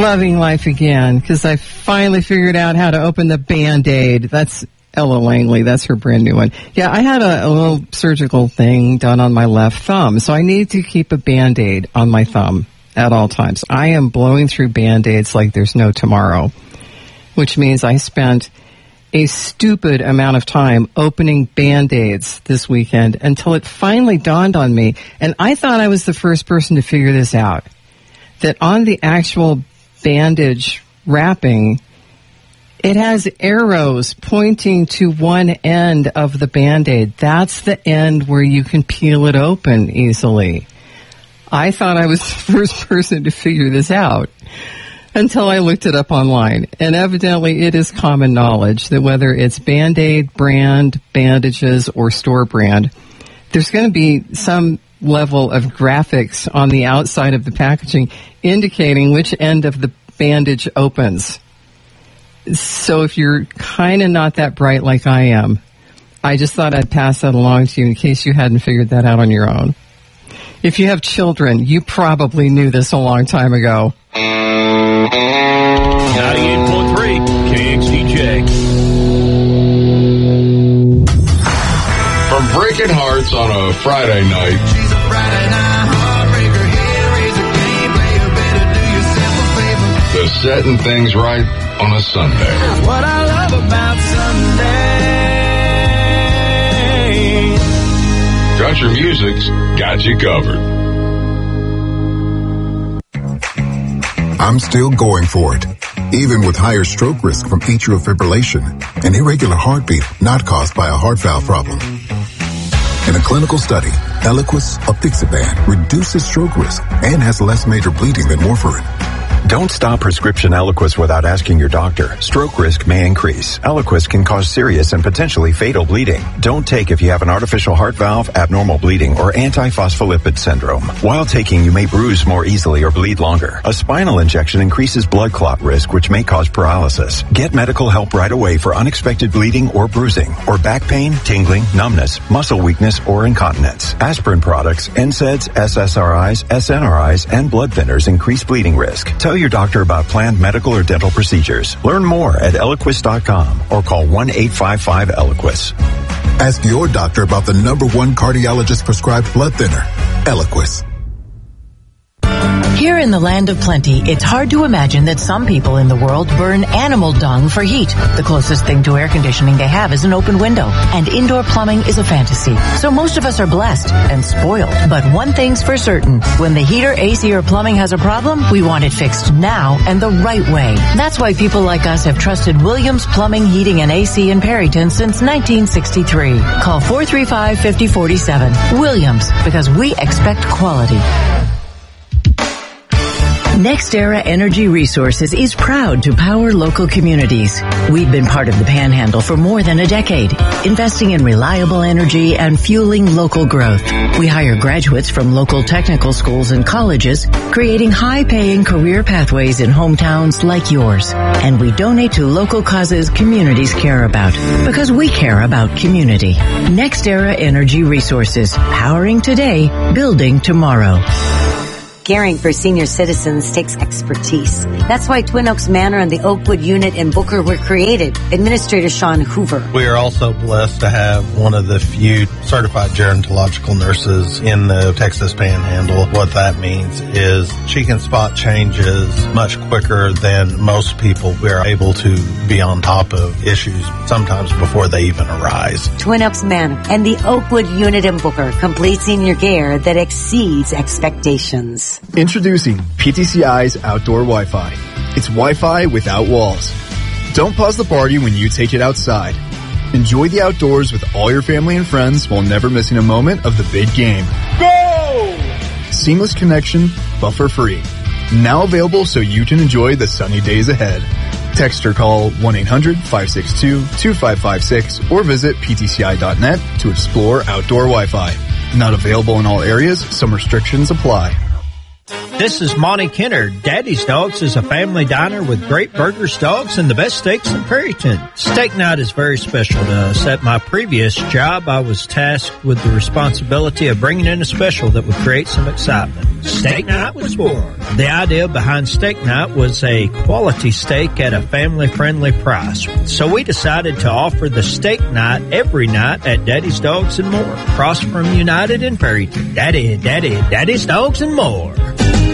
loving life again because I finally figured out how to open the Band-Aid. That's Ella Langley. That's her brand new one. Yeah, I had a little surgical thing done on my left thumb, so I need to keep a Band-Aid on my thumb at all times. I am blowing through Band-Aids like there's no tomorrow, which means I spent a stupid amount of time opening Band-Aids this weekend until it finally dawned on me, and I thought I was the first person to figure this out, that on the actual bandage wrapping, it has arrows pointing to one end of the Band-Aid. That's the end where you can peel it open easily. I thought I was the first person to figure this out until I looked it up online. And evidently it is common knowledge that whether it's Band-Aid brand, bandages, or store brand, there's going to be some level of graphics on the outside of the packaging indicating which end of the bandage opens. So if you're kind of not that bright like I am, I just thought I'd pass that along to you in case you hadn't figured that out on your own. If you have children, you probably knew this a long time ago. 98.3 KXDJ. From Breaking Hearts on a Friday night. She's a Friday night heartbreaker. Hellraiser gameplayer. Better do yourself a favor. To setting things right on a Sunday. What I love about Sunday. Country music's got you covered. I'm still going for it, even with higher stroke risk from atrial fibrillation, an irregular heartbeat not caused by a heart valve problem. In a clinical study, Eliquis apixaban reduces stroke risk and has less major bleeding than warfarin. Don't stop prescription Eliquis without asking your doctor. Stroke risk may increase. Eliquis can cause serious and potentially fatal bleeding. Don't take if you have an artificial heart valve, abnormal bleeding, or antiphospholipid syndrome. While taking, you may bruise more easily or bleed longer. A spinal injection increases blood clot risk, which may cause paralysis. Get medical help right away for unexpected bleeding or bruising, or back pain, tingling, numbness, muscle weakness, or incontinence. Aspirin products, NSAIDs, SSRIs, SNRIs, and blood thinners increase bleeding risk. Tell your doctor about planned medical or dental procedures. Learn more at Eliquis.com or call 1-855-ELIQUIS. Ask your doctor about the #1 cardiologist prescribed blood thinner, Eliquis. Here in the land of plenty, it's hard to imagine that some people in the world burn animal dung for heat. The closest thing to air conditioning they have is an open window, and indoor plumbing is a fantasy. So most of us are blessed and spoiled. But one thing's for certain, when the heater, AC, or plumbing has a problem, we want it fixed now and the right way. That's why people like us have trusted Williams Plumbing, Heating, and AC in Perryton since 1963. Call 435-5047. Williams, because we expect quality. NextEra Energy Resources is proud to power local communities. We've been part of the Panhandle for more than a decade, investing in reliable energy and fueling local growth. We hire graduates from local technical schools and colleges, creating high-paying career pathways in hometowns like yours. And we donate to local causes communities care about, because we care about community. NextEra Energy Resources, powering today, building tomorrow. Caring for senior citizens takes expertise. That's why Twin Oaks Manor and the Oakwood Unit in Booker were created. Administrator Sean Hoover. We are also blessed to have one of the few certified gerontological nurses in the Texas Panhandle. What that means is she can spot changes much quicker than most people. We are able to be on top of issues sometimes before they even arise. Twin Oaks Manor and the Oakwood Unit in Booker. Complete senior care that exceeds expectations. Introducing PTCI's Outdoor Wi-Fi. It's Wi-Fi without walls. Don't pause the party when you take it outside. Enjoy the outdoors with all your family and friends while never missing a moment of the big game. Go! Seamless connection, buffer-free. Now available so you can enjoy the sunny days ahead. Text or call 1-800-562-2556 or visit ptci.net to explore outdoor Wi-Fi. Not available in all areas. Some restrictions apply. This is Monty Kenner. Daddy's Dogs is a family diner with great burgers, dogs, and the best steaks in Perryton. Steak night is very special to us. At my previous job, I was tasked with the responsibility of bringing in a special that would create some excitement. Steak night was born. The idea behind steak night was a quality steak at a family-friendly price. So we decided to offer the steak night every night at Daddy's Dogs and More. Across from United in Perryton. Daddy's Dogs and More.